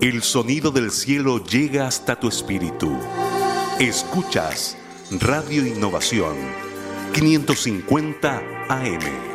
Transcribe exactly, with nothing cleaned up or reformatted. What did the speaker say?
El sonido del cielo llega hasta tu espíritu. Escuchas Radio Innovación quinientos cincuenta A M.